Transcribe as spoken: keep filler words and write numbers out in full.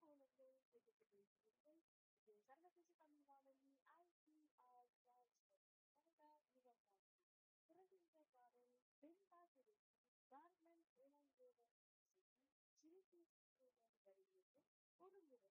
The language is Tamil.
குழந்தை கேட்டுக்கொண்டிருக்கிறீர்கள். இது சர்வதேச தமிழ் வானொலி ஐபிஆர் கனடா யுகம் பிறகின்ற பாடல் வெண்பா திருச்சி கார்மெண்ட் இளங்கோவன் இசையில் சிறுத்தை வரிகளுக்கு ஒரு முறை